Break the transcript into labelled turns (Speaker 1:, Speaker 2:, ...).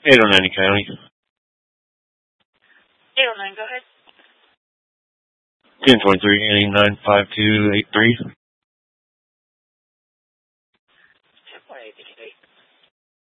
Speaker 1: 809 County.
Speaker 2: 809, go ahead.
Speaker 1: 1023, 95283.
Speaker 2: 10.8,